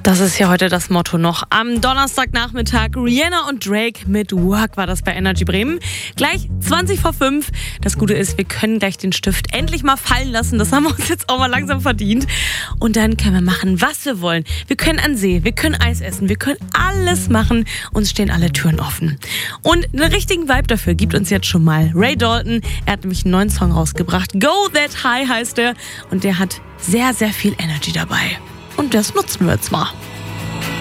Das ist ja heute das Motto noch. Am Donnerstagnachmittag Rihanna und Drake mit Work war das bei Energy Bremen. Gleich 20 vor 5. Das Gute ist, wir können gleich den Stift endlich mal fallen lassen. Das haben wir uns jetzt auch mal langsam verdient. Und dann können wir machen, was wir wollen. Wir können an See, wir können Eis essen, wir können alles machen. Uns stehen alle Türen offen. Und einen richtigen Vibe dafür gibt uns jetzt schon mal Ray Dalton. Er hat nämlich einen neuen Song rausgebracht. Go That High heißt er. Und der hat sehr, sehr viel Energy dabei. Und das nutzen wir jetzt mal.